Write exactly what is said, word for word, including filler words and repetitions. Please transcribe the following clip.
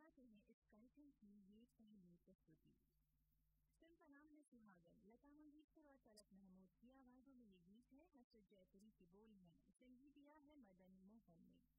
सुनाते हैं इस कार्यक्रम की ये पहली प्रस्तुति। फिल्म का नाम है सुहागन। लता मंगेशकर और तलत महमूद की आवाजों में ये गीत है। हसरत जयपुरी के बोल में संगीत दिया है मदन मोहन ने।